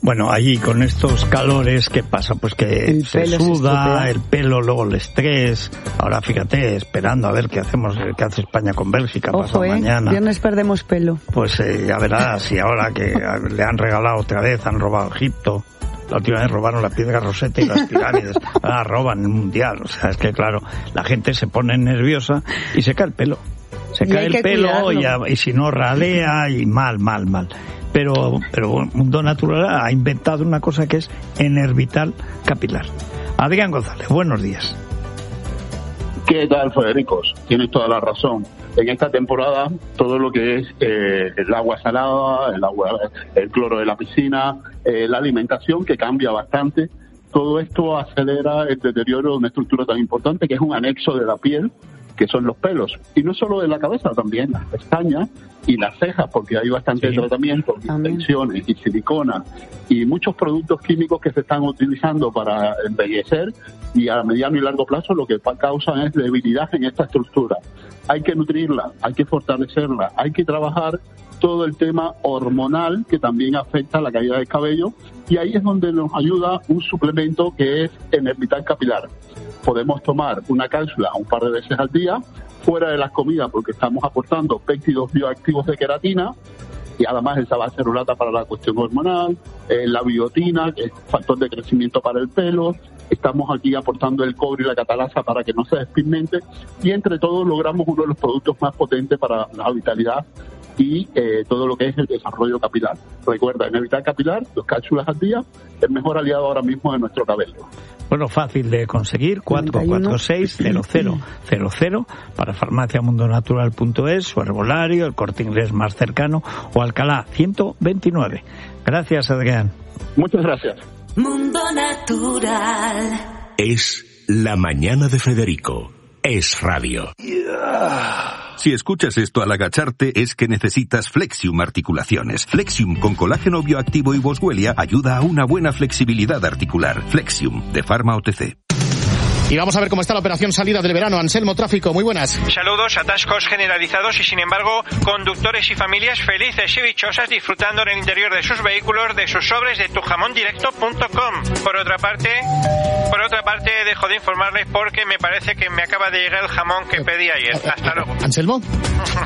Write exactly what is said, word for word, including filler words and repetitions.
Bueno, allí con estos calores, ¿qué pasa? Pues que el se suda, el pelo, luego el estrés. Ahora fíjate, esperando a ver qué hacemos, qué hace España con Bélgica. Ojo, pasado eh, mañana. Viernes perdemos pelo. Pues eh, ya verás, y ahora que le han regalado otra vez, han robado Egipto. La última vez robaron la piedra Rosetta y las pirámides. Ahora roban el mundial. O sea, es que claro, la gente se pone nerviosa y se cae el pelo. Se cae el pelo y, a, y si no ralea y mal, mal, mal. Pero, pero Mundo Natural ha inventado una cosa que es Enervital Capilar. Adrián González, buenos días. ¿Qué tal, Federico? Tienes toda la razón. En esta temporada, todo lo que es eh, el agua salada, el agua, el cloro de la piscina, eh, la alimentación que cambia bastante, todo esto acelera el deterioro de una estructura tan importante que es un anexo de la piel, que son los pelos. Y no solo de la cabeza, también las pestañas y las cejas, porque hay bastante sí. tratamiento, extensiones y silicona y muchos productos químicos que se están utilizando para embellecer, y a mediano y largo plazo lo que causan es debilidad en esta estructura. Hay que nutrirla, hay que fortalecerla, hay que trabajar todo el tema hormonal que también afecta a la caída del cabello, y ahí es donde nos ayuda un suplemento que es Enervital Capilar. Podemos tomar una cápsula un par de veces al día, fuera de las comidas, porque estamos aportando péptidos bioactivos de queratina, y además esa base celulata para la cuestión hormonal, eh, la biotina, que es factor de crecimiento para el pelo. Estamos aquí aportando el cobre y la catalasa para que no se despigmente, y entre todos logramos uno de los productos más potentes para la vitalidad y eh, todo lo que es el desarrollo capilar. Recuerda, Enervital Capilar, dos cápsulas al día, el mejor aliado ahora mismo de nuestro cabello. Bueno, fácil de conseguir, cuatro cuatro seis cero cero cero cero para farmacia mundo natural punto es, su herbolario, el Corte Inglés más cercano o Alcalá ciento veintinueve. Gracias, Adrián. Muchas gracias. Mundo Natural. Es la mañana de Federico. Es radio. Si escuchas esto al agacharte es que necesitas Flexium Articulaciones. Flexium con colágeno bioactivo y boswellia ayuda a una buena flexibilidad articular. Flexium de Pharma O T C. Y vamos a ver cómo está la operación salida del verano. Anselmo Tráfico, muy buenas. Saludos, atascos generalizados y sin embargo conductores y familias felices y dichosas disfrutando en el interior de sus vehículos de sus sobres de tu jamón directo punto com. Por otra parte, por otra parte dejo de informarles porque me parece que me acaba de llegar el jamón que pedí ayer. Hasta luego. ¿Anselmo?